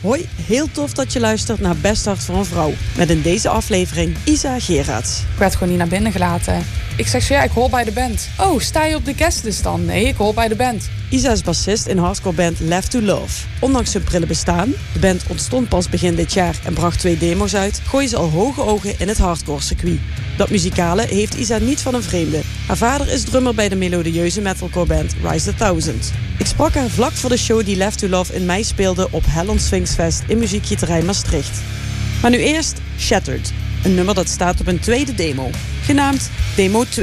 Hoi, heel tof dat je luistert naar Best Hart voor een Vrouw. Met in deze aflevering Isa Gerards. Ik werd gewoon niet naar binnen gelaten. Ik zeg zo, ja, ik hoor bij de band. Oh, sta je op de guestlist dan? Nee, ik hoor bij de band. Isa is bassist in hardcore band Left to Love. Ondanks hun prille bestaan, de band ontstond pas begin dit jaar en bracht 2 demo's uit, gooien ze al hoge ogen in het hardcore circuit. Dat muzikale heeft Isa niet van een vreemde. Haar vader is drummer bij de melodieuze metalcore band Rise the Thousand. Ik sprak haar vlak voor de show die Left to Love in mei speelde op Hell on Sphinx Fest in Muziekgieterij Maastricht. Maar nu eerst Shattered, een nummer dat staat op een tweede demo, genaamd Demo 2.